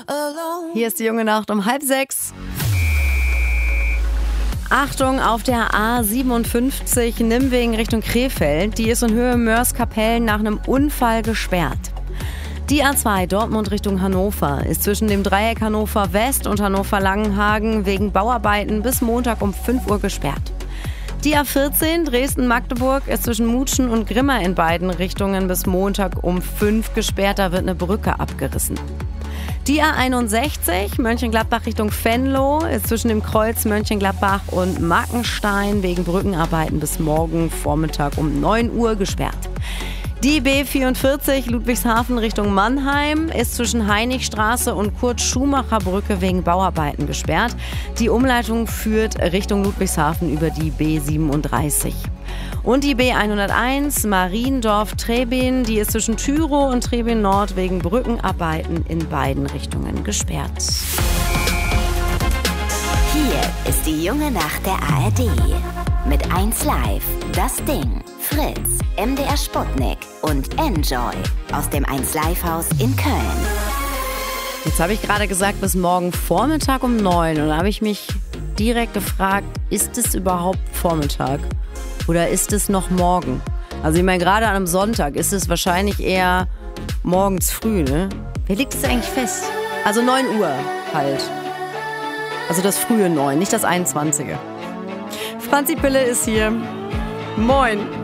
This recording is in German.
Hier ist die junge Nacht um 5:30. Achtung, auf der A57 Nimwegen Richtung Krefeld. Die ist in Höhe Mörs-Kapellen nach einem Unfall gesperrt. Die A2 Dortmund Richtung Hannover ist zwischen dem Dreieck Hannover West und Hannover Langenhagen wegen Bauarbeiten bis Montag um 5 Uhr gesperrt. Die A14 Dresden-Magdeburg ist zwischen Mutschen und Grimma in beiden Richtungen bis Montag um 5 gesperrt. Da wird eine Brücke abgerissen. Die A61 Mönchengladbach Richtung Venlo ist zwischen dem Kreuz Mönchengladbach und Markenstein wegen Brückenarbeiten bis morgen Vormittag um 9 Uhr gesperrt. Die B44 Ludwigshafen Richtung Mannheim ist zwischen Heinigstraße und Kurt-Schumacher-Brücke wegen Bauarbeiten gesperrt. Die Umleitung führt Richtung Ludwigshafen über die B37. Und die B101 Mariendorf-Trebin, die ist zwischen Tyrow und Trebin Nord wegen Brückenarbeiten in beiden Richtungen gesperrt. Hier ist die junge Nacht der ARD. Mit 1Live, Das Ding, Fritz, MDR Sputnik und Enjoy aus dem 1Live-Haus in Köln. Jetzt habe ich gerade gesagt, bis morgen Vormittag um 9. Und da habe ich mich direkt gefragt, ist es überhaupt Vormittag oder ist es noch morgen? Also ich meine, gerade an einem Sonntag ist es wahrscheinlich eher morgens früh, ne? Wer legt es eigentlich fest? Also 9 Uhr halt. Also das frühe 9, nicht das 21. Franzi Pille ist hier. Moin.